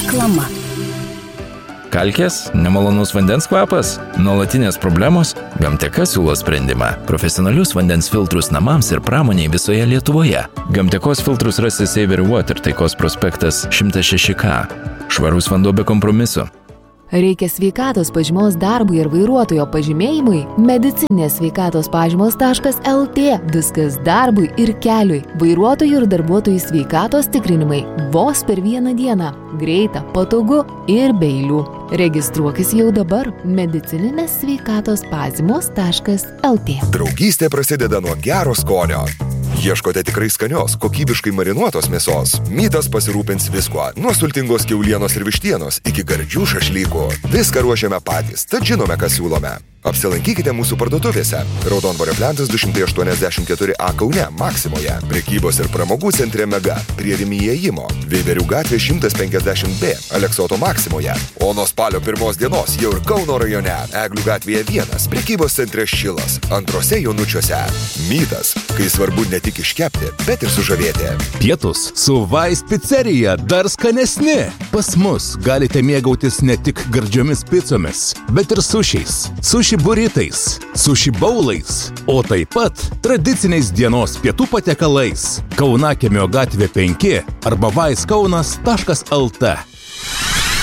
Reklama. Kalkės, nemalonus vandens kvapas, nuolatinės problemos, Gamteka siūlo sprendimą. Profesionalius vandens filtrus namams ir pramoniai visoje Lietuvoje. Gamtekos filtrus rasi Saver Water, Taikos prospektas 106K. Švarus vanduo be kompromisų. Reikia sveikatos pažymos darbui ir vairuotojo pažymėjimui? Medicininės sveikatos pažymos.lt. Viskas darbui ir keliui. Vairuotojų ir darbuotojų sveikatos tikrinimai vos per vieną dieną. Greita, patogu ir be eilių. Registruokis jau dabar. Medicininės sveikatos pažymos.lt. Draugystė prasideda nuo gero skonio. Ieškote tikrai skanios, kokybiškai marinuotos mėsos? Mytas pasirūpins viskuo, nuo sultingos kiaulienos ir vištienos iki gardžių šašlykų. Viską ruošiame patys, tad žinome, ką siūlome. Apsilankykite mūsų parduotuvėse. Raudondvario plentas 284A Kaune, Maksimoje. Prekybos ir pramogų centre Mega, prie Rimi įėjimo. Veiverių gatvė 150B, Aleksoto Maksimoje. O nuo spalio 1 dienos jau ir Kauno rajone. Eglių gatvėje 1, prekybos centre Šilas, antrose Jonučiuose. Mytas, kai svarbu ne tik iškepti, bet ir sužavėti. Pietus su Vais picerija dar skanesni. Pas mus galite mėgautis ne tik gardžiomis picomis, bet ir sušiais, suši buritais, suši baulais, o taip pat tradiciniais dienos pietų patiekalais. Kaunakiemio gatvė 5 arba vaiskaunas.lt.